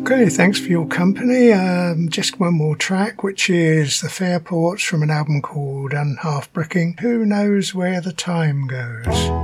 Okay, thanks for your company. Just one more track, which is the Fairports from an album called Unhalf Bricking. Who knows where the time goes?